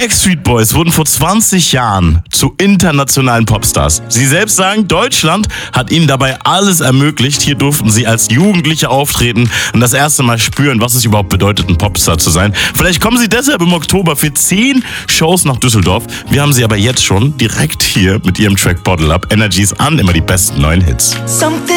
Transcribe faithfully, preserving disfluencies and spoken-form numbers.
Backstreet Boys wurden vor zwanzig Jahren zu internationalen Popstars. Sie selbst sagen, Deutschland hat ihnen dabei alles ermöglicht. Hier durften sie als Jugendliche auftreten und das erste Mal spüren, was es überhaupt bedeutet, ein Popstar zu sein. Vielleicht kommen sie deshalb im Oktober für zehn Shows nach Düsseldorf. Wir haben sie aber jetzt schon direkt hier mit ihrem Track Bottle Up. Energy's an, immer die besten neuen Hits.